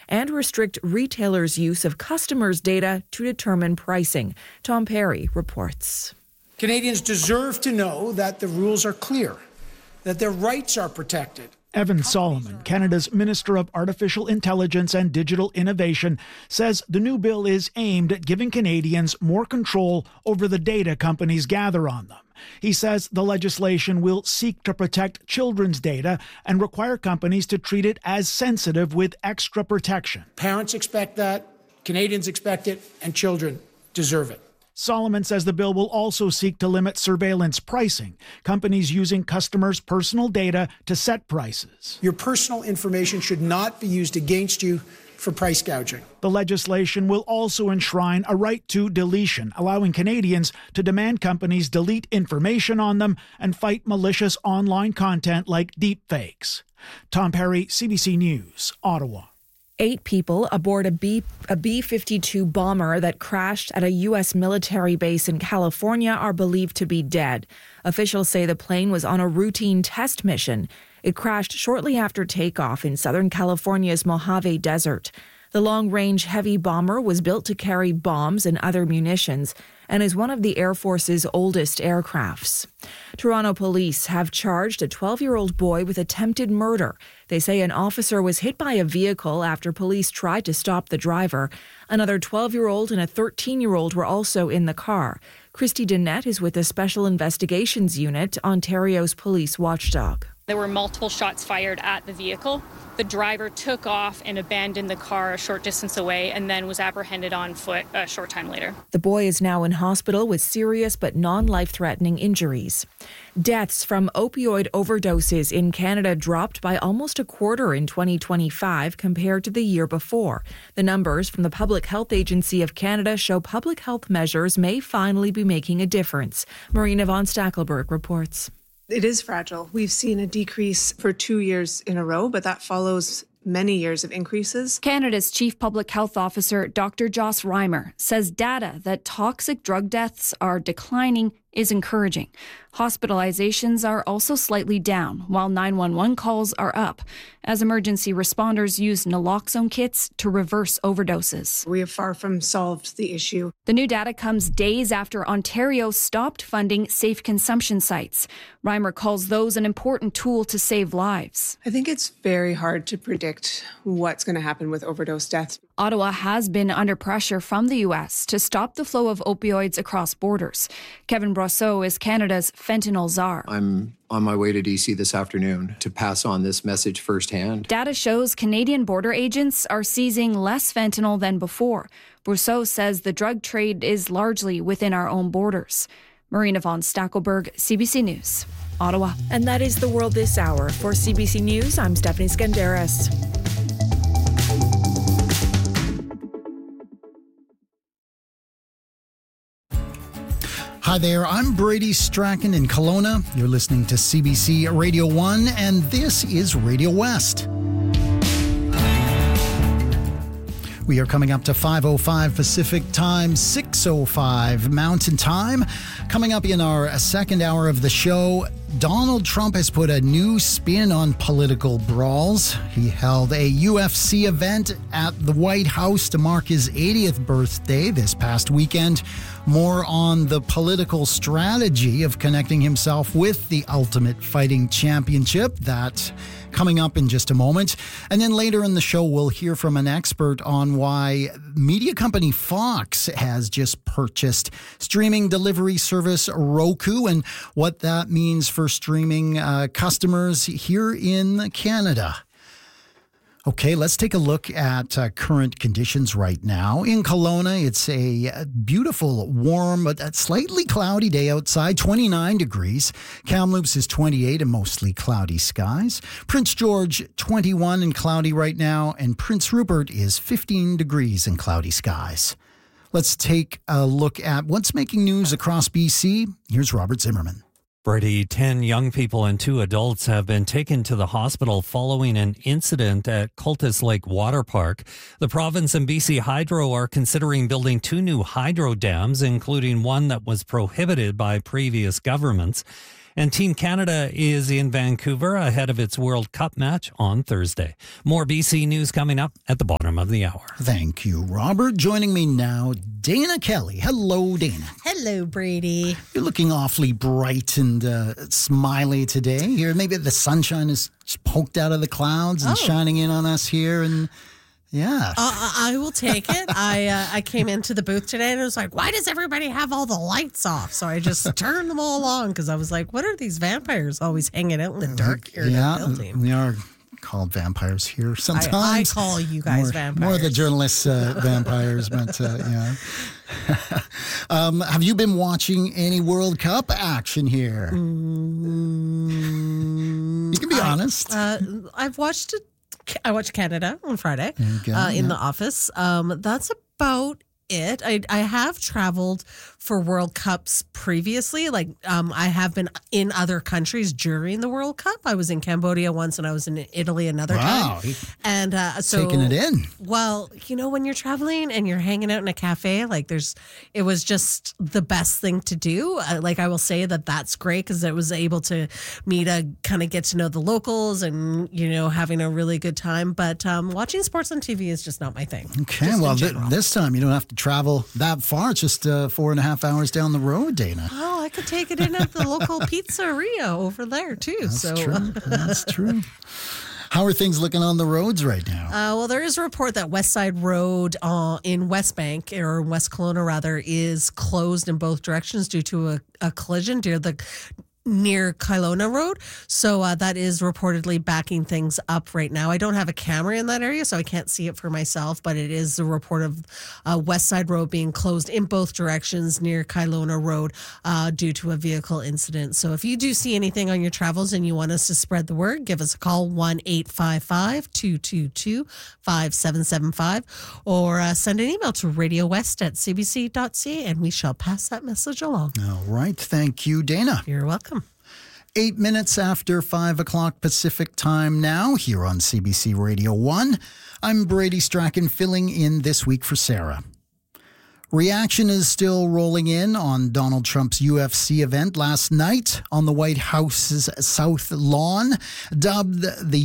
and restrict retailers' use of customers' data to determine pricing. Tom Perry reports. Canadians deserve to know that the rules are clear, that their rights are protected. Evan Solomon, Canada's Minister of Artificial Intelligence and Digital Innovation, says the new bill is aimed at giving Canadians more control over the data companies gather on them. He says the legislation will seek to protect children's data and require companies to treat it as sensitive with extra protection. Parents expect that, Canadians expect it, and children deserve it. Solomon says the bill will also seek to limit surveillance pricing, companies using customers' personal data to set prices. Your personal information should not be used against you for price gouging. The legislation will also enshrine a right to deletion, allowing Canadians to demand companies delete information on them and fight malicious online content like deepfakes. Tom Perry, CBC News, Ottawa. 8 people aboard a B-52 bomber that crashed at a U.S. military base in California are believed to be dead. Officials say the plane was on a routine test mission. It crashed shortly after takeoff in Southern California's Mojave Desert. The long-range heavy bomber was built to carry bombs and other munitions and is one of the Air Force's oldest aircrafts. Toronto police have charged a 12-year-old boy with attempted murder. They say an officer was hit by a vehicle after police tried to stop the driver. Another 12-year-old and a 13-year-old were also in the car. Christy Dennett is with the Special Investigations Unit, Ontario's police watchdog. There were multiple shots fired at the vehicle. The driver took off and abandoned the car a short distance away and then was apprehended on foot a short time later. The boy is now in hospital with serious but non-life-threatening injuries. Deaths from opioid overdoses in Canada dropped by almost a quarter in 2025 compared to the year before. The numbers from the Public Health Agency of Canada show public health measures may finally be making a difference. Marina von Stackelberg reports. It is fragile. We've seen a decrease for 2 years in a row, but that follows many years of increases. Canada's Chief Public Health Officer, Dr. Joss Reimer, says data that toxic drug deaths are declining is encouraging. Hospitalizations are also slightly down, while 911 calls are up, as emergency responders use naloxone kits to reverse overdoses. We have far from solved the issue. The new data comes days after Ontario stopped funding safe consumption sites. Reimer calls those an important tool to save lives. I think it's very hard to predict what's going to happen with overdose deaths. Ottawa has been under pressure from the U.S. to stop the flow of opioids across borders. Kevin Brosseau is Canada's fentanyl czar. I'm on my way to D.C. this afternoon to pass on this message firsthand. Data shows Canadian border agents are seizing less fentanyl than before. Brosseau says the drug trade is largely within our own borders. Marina von Stackelberg, CBC News, Ottawa. And that is the world this hour. For CBC News, I'm Stephanie Skandaris. Hi there, I'm Brady Strachan in Kelowna. You're listening to CBC Radio 1, and this is Radio West. We are coming up to 5:05 Pacific Time, 6:05 Mountain Time. Coming up in our second hour of the show, Donald Trump has put a new spin on political brawls. He held a UFC event at the White House to mark his 80th birthday this past weekend. More on the political strategy of connecting himself with the Ultimate Fighting Championship. That coming up in just a moment. And then later in the show, we'll hear from an expert on why media company Fox has just purchased streaming delivery service Roku and what that means for streaming customers here in Canada. Okay, let's take a look at current conditions right now. In Kelowna, it's a beautiful, warm, but slightly cloudy day outside, 29 degrees. Kamloops is 28 and mostly cloudy skies. Prince George, 21 and cloudy right now. And Prince Rupert is 15 degrees and cloudy skies. Let's take a look at what's making news across BC. Here's Robert Zimmerman. Brady, 10 young people and 2 adults have been taken to the hospital following an incident at Cultus Lake Water Park. The province and BC Hydro are considering building 2 new hydro dams, including one that was prohibited by previous governments. And Team Canada is in Vancouver ahead of its World Cup match on Thursday. More BC News coming up at the bottom of the hour. Thank you, Robert. Joining me now, Dana Kelly. Hello, Dana. Hello, Brady. You're looking awfully bright and smiley today. Here, maybe the sunshine is just poked out of the clouds and shining in on us here, and yeah. I will take it. I came into the booth today and I was like, why does everybody have all the lights off? So I just turned them all on because I was like, what are these vampires always hanging out in the dark here in the building? We are called vampires here sometimes. I call you guys vampires. More the journalists vampires, but yeah. Have you been watching any World Cup action here? You can be honest. I've watched it. I watched Canada on Friday in the office. That's about it. I have traveled for World Cups previously. Like I have been in other countries during the World Cup. I was in Cambodia once and I was in Italy another time. And so taking it in. Well, you know, when you're traveling and you're hanging out in a cafe, like it was just the best thing to do. Like I will say that's great because I was able to kind of get to know the locals and, you know, having a really good time. But watching sports on TV is just not my thing. Okay, well, this time you don't have to travel that far. It's just 4.5 hours down the road, Dana. Oh, I could take it in at the local pizzeria over there, too. That's true. That's true. How are things looking on the roads right now? Well, there is a report that West Side Road in West Bank, or West Kelowna rather, is closed in both directions due to a collision near Kelowna Road. So that is reportedly backing things up right now. I don't have a camera in that area, so I can't see it for myself, but it is a report of West Side Road being closed in both directions near Kelowna Road due to a vehicle incident. So if you do see anything on your travels and you want us to spread the word, give us a call, 1-855-222-5775, or send an email to radiowest@cbc.ca, and we shall pass that message along. All right. Thank you, Dana. You're welcome. 8 minutes after 5 o'clock Pacific time now, here on CBC Radio 1. I'm Brady Strachan, filling in this week for Sarah. Reaction is still rolling in on Donald Trump's UFC event last night on the White House's South Lawn, dubbed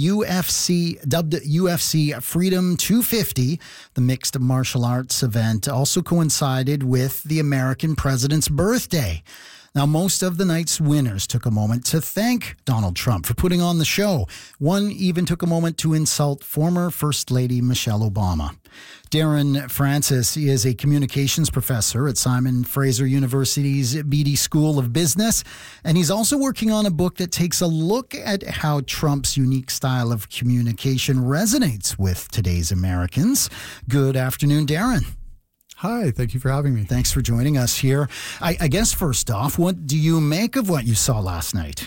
UFC Freedom 250. The mixed martial arts event also coincided with the American president's birthday. Now, most of the night's winners took a moment to thank Donald Trump for putting on the show. One even took a moment to insult former First Lady Michelle Obama. Darren Francis is a communications professor at Simon Fraser University's Beatty School of Business, and he's also working on a book that takes a look at how Trump's unique style of communication resonates with today's Americans. Good afternoon, Darren. Hi, thank you for having me. Thanks for joining us here. I guess first off, what do you make of what you saw last night?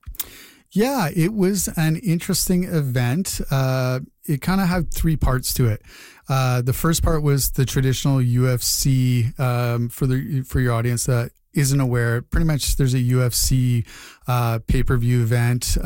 Yeah, it was an interesting event. It kind of had three parts to it. The first part was the traditional UFC, for your audience that isn't aware. Pretty much there's a UFC pay-per-view event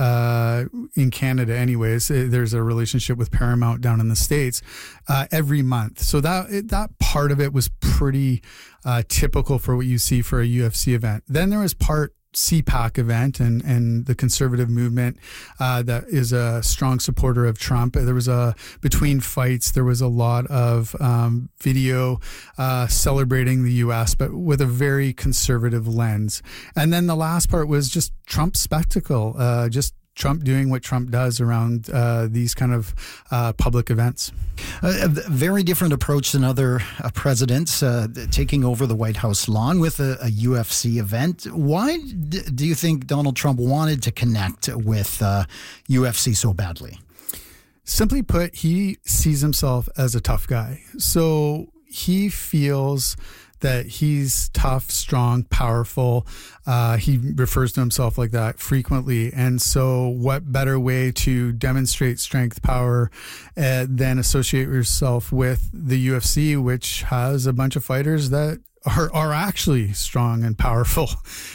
in Canada anyways. There's a relationship with Paramount down in the States every month. So that part of it was pretty typical for what you see for a UFC event. Then there was part CPAC event and the conservative movement that is a strong supporter of Trump. There was between fights, there was a lot of video celebrating the U.S., but with a very conservative lens. And then the last part was just Trump's spectacle, just Trump doing what Trump does around these kind of public events. A very different approach than other presidents taking over the White House lawn with a UFC event. Why do you think Donald Trump wanted to connect with UFC so badly? Simply put, he sees himself as a tough guy. So he feels that he's tough, strong, powerful. He refers to himself like that frequently. And so what better way to demonstrate strength, power, than associate yourself with the UFC, which has a bunch of fighters that are actually strong and powerful.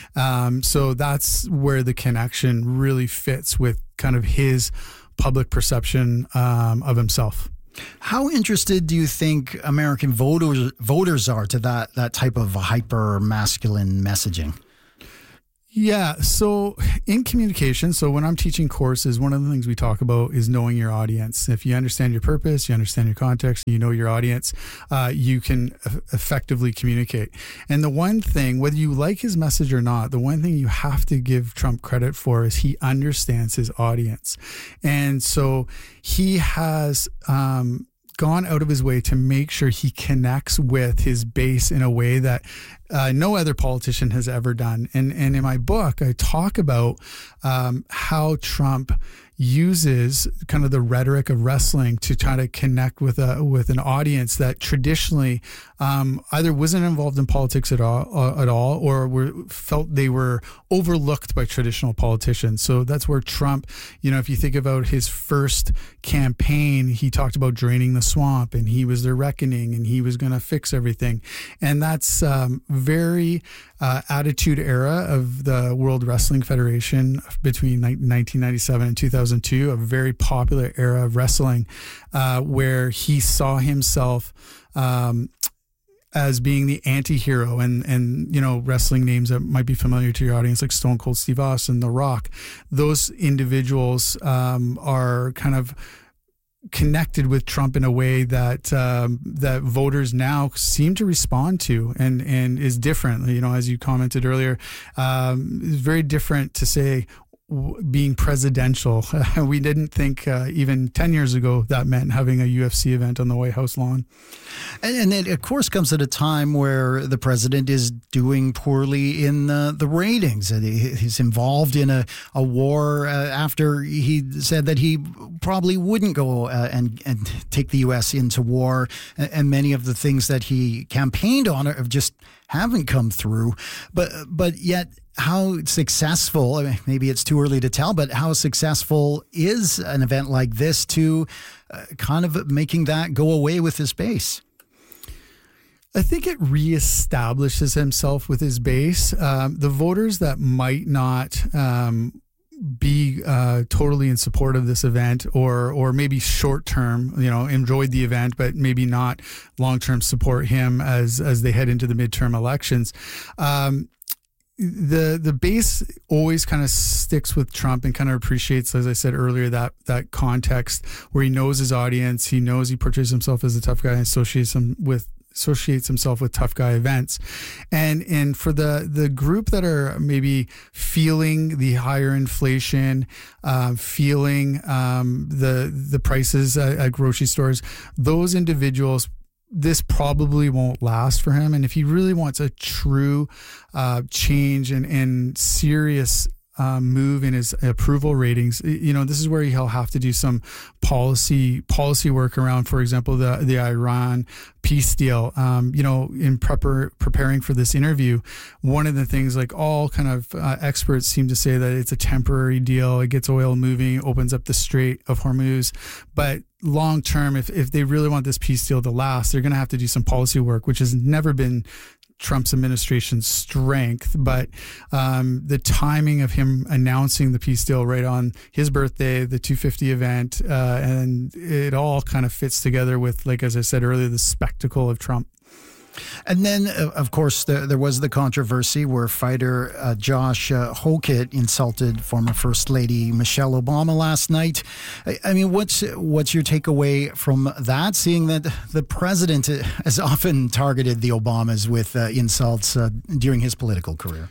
So that's where the connection really fits with kind of his public perception of himself. How interested do you think American voters are to that type of hyper masculine messaging? Yeah. So in communication, so when I'm teaching courses, one of the things we talk about is knowing your audience. If you understand your purpose, you understand your context, you know your audience, you can effectively communicate. And the one thing, whether you like his message or not, the one thing you have to give Trump credit for is he understands his audience. And so he has, gone out of his way to make sure he connects with his base in a way that no other politician has ever done. And in my book, I talk about how Trump uses kind of the rhetoric of wrestling to try to connect with an audience that traditionally either wasn't involved in politics at all, or felt they were overlooked by traditional politicians. So that's where Trump, if you think about his first campaign, he talked about draining the swamp, and he was their reckoning, and he was going to fix everything. And that's very attitude era of the World Wrestling Federation between 1997 and 2002, a very popular era of wrestling where he saw himself as being the anti-hero, and wrestling names that might be familiar to your audience, like Stone Cold Steve Austin, The Rock. Those individuals are kind of connected with Trump in a way that that voters now seem to respond to, and is different. As you commented earlier, it's very different to say being presidential. We didn't think even 10 years ago that meant having a UFC event on the White House lawn. And it, of course, comes at a time where the president is doing poorly in the ratings. He's involved in a war after he said that he probably wouldn't go and take the U.S. into war. And many of the things that he campaigned on just haven't come through. But yet, how successful, maybe it's too early to tell, but how successful is an event like this to kind of making that go away with his base? I think it reestablishes himself with his base. The voters that might not be totally in support of this event, or maybe short term, enjoyed the event, but maybe not long term support him as they head into the midterm elections. The base always kind of sticks with Trump and kind of appreciates, as I said earlier, that context where he knows his audience, he knows he portrays himself as a tough guy and associates himself with tough guy events. And for the group that are maybe feeling the higher inflation, feeling the prices at grocery stores, those individuals, this probably won't last for him. And if he really wants a true change and serious move in his approval ratings, this is where he'll have to do some policy work around, for example, the Iran peace deal. In preparing for this interview, one of the things, like all kind of experts seem to say, that it's a temporary deal. It gets oil moving, opens up the Strait of Hormuz, but long term, if they really want this peace deal to last, they're going to have to do some policy work, which has never been Trump's administration's strength. But the timing of him announcing the peace deal right on his birthday, the 250 event, and it all kind of fits together with, like, as I said earlier, the spectacle of Trump. And then, of course, there was the controversy where fighter Josh Hokit insulted former First Lady Michelle Obama last night. I mean, what's your takeaway from that, seeing that the president has often targeted the Obamas with insults during his political career?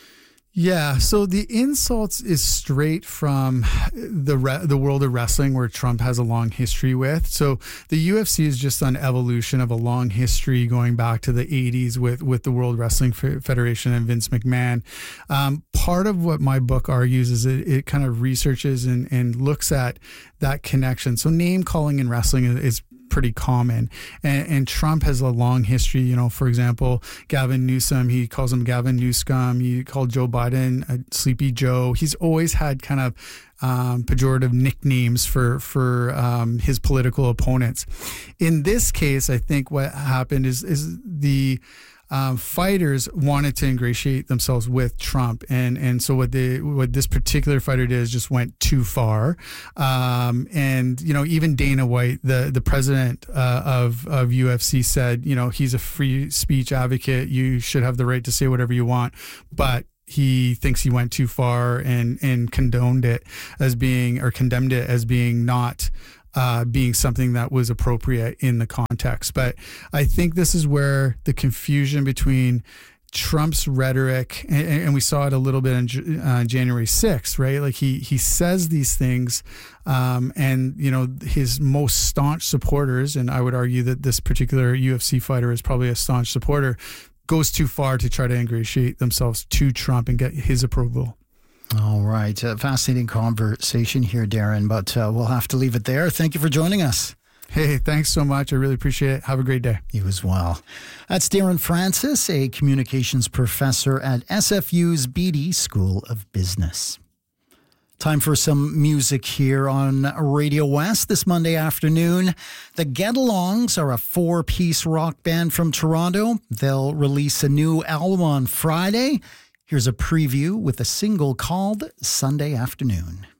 Yeah, so the insults is straight from the world of wrestling, where Trump has a long history with. So the UFC is just an evolution of a long history going back to the 80s with the World Wrestling Federation and Vince McMahon. Part of what my book argues is it kind of researches and looks at that connection. So name calling in wrestling is pretty common, and Trump has a long history. For example, Gavin Newsom, he calls him Gavin Newscum. He called Joe Biden Sleepy Joe. He's always had kind of pejorative nicknames for his political opponents. In this case, I think what happened is the fighters wanted to ingratiate themselves with Trump, and so what this particular fighter did is just went too far. And even Dana White, the president of UFC, said he's a free speech advocate. You should have the right to say whatever you want, but he thinks he went too far and condoned it as being, or condemned it as being not being something that was appropriate in the context. But I think this is where the confusion between Trump's rhetoric, and we saw it a little bit on January 6th, right? Like he says these things, and his most staunch supporters, and I would argue that this particular UFC fighter is probably a staunch supporter, goes too far to try to ingratiate themselves to Trump and get his approval. All right. Fascinating conversation here, Darren, but we'll have to leave it there. Thank you for joining us. Hey, thanks so much. I really appreciate it. Have a great day. You as well. That's Darren Francis, a communications professor at SFU's Beatty School of Business. Time for some music here on Radio West this Monday afternoon. The Get-Alongs are a 4-piece rock band from Toronto. They'll release a new album on Friday. Here's a preview with a single called Sunday Afternoon.